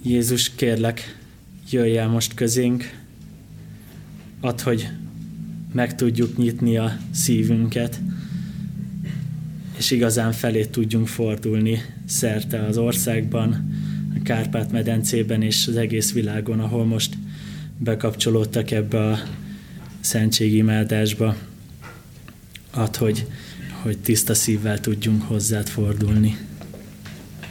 Jézus, kérlek, jöjj el most közénk, add, hogy meg tudjuk nyitni a szívünket, és igazán felé tudjunk fordulni szerte az országban, a Kárpát-medencében és az egész világon, ahol most bekapcsolódtak ebbe a szentségimádásba. Add, hogy tiszta szívvel tudjunk hozzád fordulni.